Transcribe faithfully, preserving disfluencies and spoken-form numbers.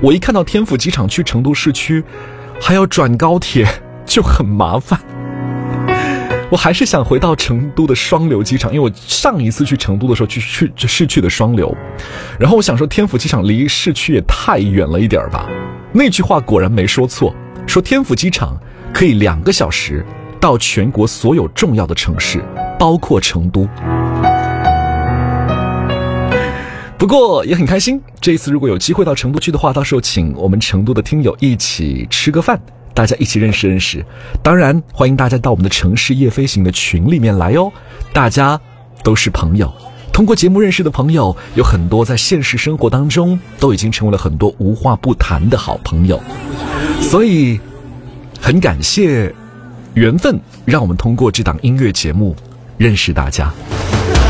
我一看到天府机场去成都市区还要转高铁就很麻烦，我还是想回到成都的双流机场，因为我上一次去成都的时候去去是去的双流，然后我想说天府机场离市区也太远了一点吧。那句话果然没说错，说天府机场可以两个小时到全国所有重要的城市，包括成都。不过也很开心，这一次如果有机会到成都去的话，到时候请我们成都的听友一起吃个饭，大家一起认识认识。当然欢迎大家到我们的城市夜飞行的群里面来哦，大家都是朋友，通过节目认识的朋友有很多，在现实生活当中都已经成为了很多无话不谈的好朋友，所以很感谢缘分让我们通过这档音乐节目认识大家。